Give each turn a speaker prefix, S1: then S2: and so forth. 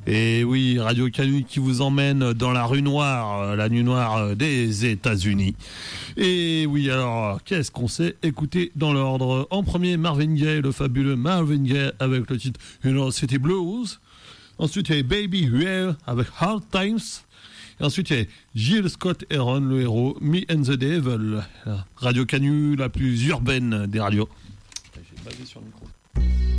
S1: Et oui, Radio Canu qui vous emmène dans la rue noire, la nuit noire des États-Unis. Et oui, alors, qu'est-ce qu'on s'est écouté dans l'ordre? En premier, Marvin Gaye, le fabuleux Marvin Gaye avec le titre City Blues. Ensuite, il y a Baby Huel avec Hard Times. Et ensuite, il y a Gilles Scott Heron, le héros, Me and the Devil. Radio Canu, la plus urbaine des radios. J'ai basé sur le micro.